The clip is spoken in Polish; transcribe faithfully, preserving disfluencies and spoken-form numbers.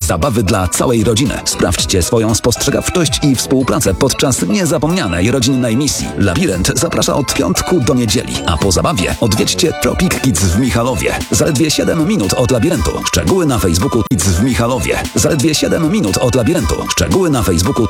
zabawy dla całej rodziny. Sprawdźcie swoją spostrzegawczość i współpracę podczas niezapomnianej rodzinnej misji. Labirynt zaprasza od piątku do niedzieli, a po zabawie odwiedźcie Tropic Kids w Michalowie. Zaledwie siedem minut od labiryntu. Szczegóły na Facebooku Kids w Michalowie. Zaledwie siedem minut od labiryntu. Szczegóły na Facebooku